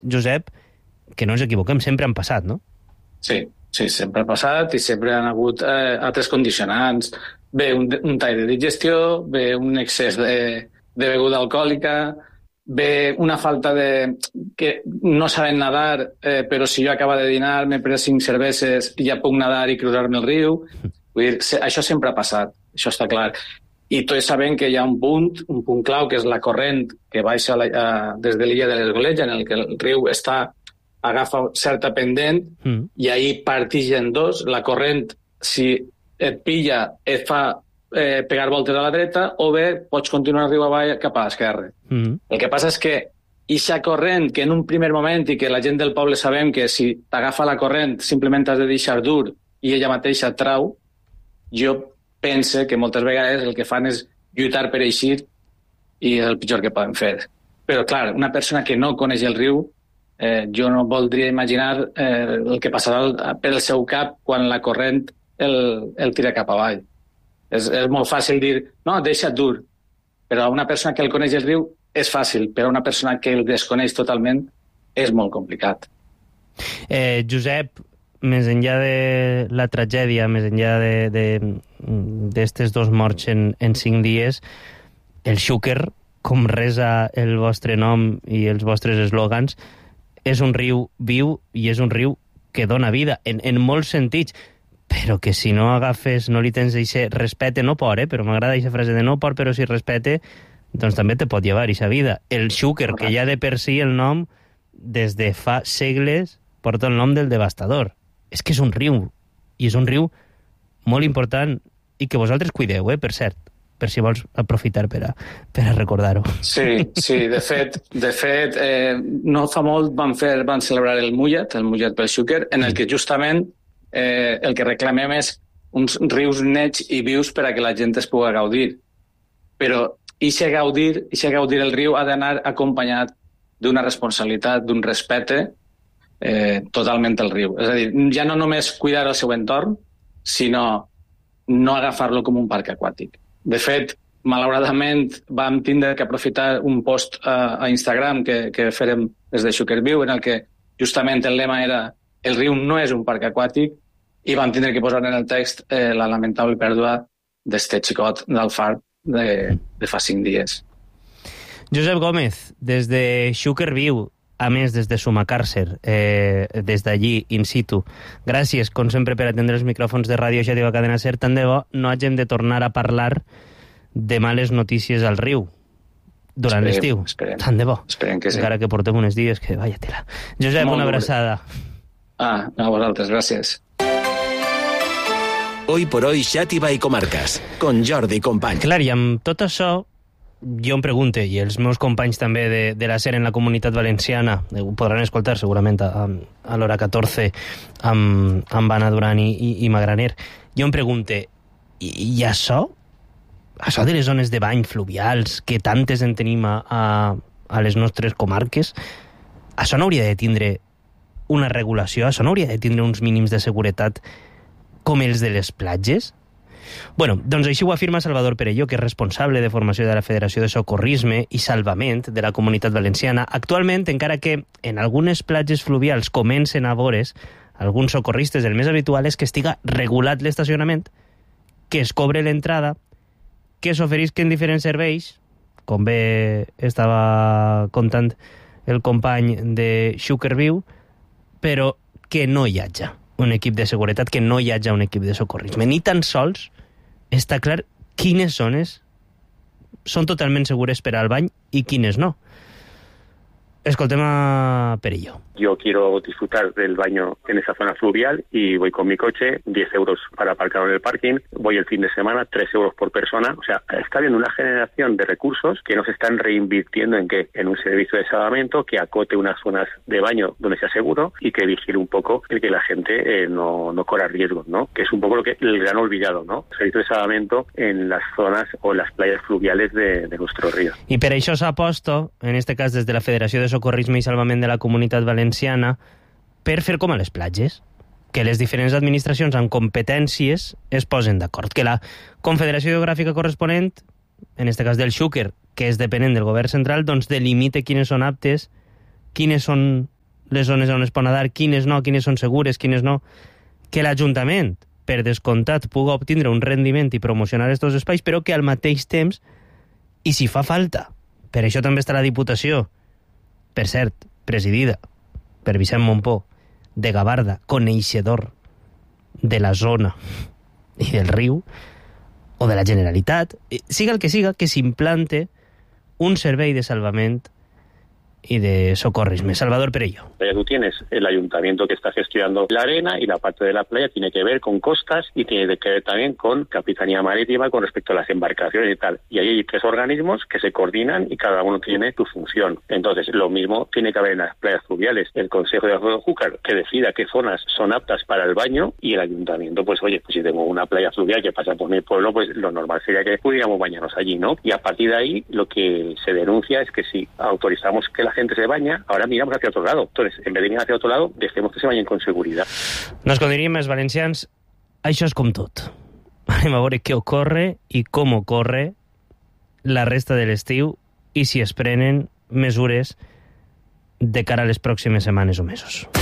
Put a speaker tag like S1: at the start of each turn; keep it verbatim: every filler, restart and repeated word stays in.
S1: Josep, que no ens equivoquem, sempre han passat, no?
S2: Sí, sí, sempre ha passat i sempre han hagut eh, altres condicionants. Bé, un, un tall de digestió, bé, un excés de, de beguda alcohòlica, bé, una falta de... que no saben nadar, eh, però si jo acabo de dinar, m'he pres cinc cerveses i ja puc nadar i creuar-me el riu. Vull dir, se, això sempre ha passat, això està clar. I tots sabem que hi ha un punt, un punt clau, que és la corrent que baixa la, a, des de l'illa de l'Esgoleja, en el que el riu està agafa certa pendent mm. i ahir partix en dos. La corrent, si et pilla, et fa eh, pegar voltes a la dreta, o bé pots continuar riu avall cap a l'esquerra. Mm. El que passa és que eixa corrent, que en un primer moment, i que la gent del poble sabem que si t'agafa la corrent simplement has de deixar dur i ella mateixa et trau, jo pense que moltes vegades el que fan és lluitar per eixir i és el pitjor que poden fer. Però, clar, una persona que no coneix el riu, Eh, jo no voldria imaginar eh, el que passarà per el seu cap quan la corrent el, el tira cap avall. És, és molt fàcil dir, no, deixa't dur. Però a una persona que el coneix el riu és fàcil, però a una persona que el desconeix totalment és molt complicat.
S1: Eh, Josep, més enllà de la tragèdia, més enllà d'estes de, dos morts en, en cinc dies, el Xúquer, com resa el vostre nom i els vostres eslògans, és un riu viu i és un riu que dona vida, en, en molts sentits, però que si no agafes, no li tens aquest respecte, no por, eh? Però m'agrada aquesta frase de no por, però si respecte, doncs també te pot llevar aquesta vida. El Xúquer, que ja de per si el nom, des de fa segles, porta el nom del devastador. És que és un riu, i és un riu molt important, i que vosaltres cuideu, eh, per cert, per si vols aprofitar per a, per a recordar-ho.
S2: Sí, sí, de fet, de fet eh, no fa molt van, fer, van celebrar el Mullet, el Mullet pel Xúquer, en el que justament eh, el que reclamem és uns rius nets i vius per a que la gent es pugui gaudir. Però ixe gaudir, ixe gaudir el riu ha d'anar acompanyat d'una responsabilitat, d'un respecte eh, totalment al riu. És a dir, ja no només cuidar el seu entorn, sinó no agafar-lo com un parc aquàtic. De fet, malauradament, vam tindre que aprofitar un post a, a Instagram que, que farem des de Xúquer Viu, en el que justament el lema era el riu no és un parc aquàtic, i vam tindre que posar en el text eh, la lamentable pèrdua d'este xicot del far de, de fa cinc dies.
S1: Josep Gómez, des de Xúquer Viu, a més des de Sumacàrcer, eh, des d'allí, in situ. Gràcies, com sempre, per atendre els micròfons de Ràdio Xàtiva Cadena Ser. Tant de bo no hàgim de tornar a parlar de males notícies al riu durant l'estiu. Tant de bo.
S2: Esperem que sí.
S1: Encara que portem uns dies que vaya tela. Josep, molt una abraçada.
S2: Ah, a vosaltres, gràcies.
S3: Hoy por hoy, Xàtiva i comarques, con Jordi Company.
S1: Clar, i amb tot això, jo em pregunto, i els meus companys també de, de la SER en la Comunitat Valenciana, ho podran escoltar segurament a, a l'hora catorze amb, amb Anna Duran i, i, i Magraner, jo em pregunto, i, i això? Això de les zones de bany fluvials, que tantes en tenim a, a, a les nostres comarques, això no hauria de tindre una regulació, això no hauria de tindre uns mínims de seguretat com els de les platges? Bueno, doncs així ho afirma Salvador Perelló, que és responsable de formació de la Federació de Socorrisme i Salvament de la Comunitat Valenciana. Actualment, encara que en algunes platges fluvials comencen a veure's alguns socorristes, el més habitual és que estiga regulat l'estacionament, que es cobre l'entrada, que s'oferisquen diferents serveis, com bé estava contant el company de Xúquer Viu, però que no hi hagi un equip de seguretat, que no hi hagi un equip de socorrisme. Ni tan sols està clar quines zones són totalment segures per al bany i quines no. Escoltem a Perelló.
S4: Yo quiero disfrutar del baño en esa zona fluvial y voy con mi coche, diez euros para aparcar en el parking, voy el fin de semana, tres euros por persona. O sea, está habiendo una generación de recursos que no se están reinvirtiendo en qué, en un servicio de salvamento que acote unas zonas de baño donde sea seguro y que vigile un poco el que la gente eh, no, no corra riesgos, ¿no? Que es un poco lo que el gran olvidado, ¿no? El servicio de salvamento en las zonas o las playas fluviales de, de nuestro río.
S1: I per això s'ha aposto, en este cas des de la Federació de Socorrisme i Salvament de la Comunitat Valenciana, per fer com a les platges, que les diferents administracions amb competències es posen d'acord, que la Confederació Geogràfica corresponent, en este cas del Xúquer, que és dependent del govern central, doncs delimite quines són aptes quines són les zones on es pot nedar, quines no, quines són segures, quines no, que l'Ajuntament, per descomptat, pugui obtindre un rendiment i promocionar aquests espais, però que al mateix temps, i si fa falta, per això també està la Diputació, per cert, presidida per Vicent Montpó, de Gavarda, coneixedor de la zona i del riu, o de la Generalitat, siga el que siga, que s'implante un servei de salvament y de socorrisme. Salvador Perello.
S4: Ya tú tienes el ayuntamiento que está gestionando la arena y la parte de la playa tiene que ver con costas y tiene que ver también con Capitanía Marítima con respecto a las embarcaciones y tal. Y ahí hay tres organismos que se coordinan y cada uno tiene su función. Entonces, lo mismo tiene que haber en las playas fluviales. El Consejo de Júcar que decida qué zonas son aptas para el baño y el ayuntamiento, pues oye, pues si tengo una playa fluvial que pasa por mi pueblo, pues lo normal sería que pudiéramos bañarnos allí, ¿no? Y a partir de ahí, lo que se denuncia es que si autorizamos que la gente se baña, ahora miramos hacia otro lado. Entonces, en vez de mirar hacia otro lado, dejemos que se bañen con seguridad.
S1: Doncs com diríem els valencians, això és com tot. Anem a veure què ocorre i com ocorre la resta de l'estiu i si es prenen mesures de cara a les pròximes setmanes o mesos.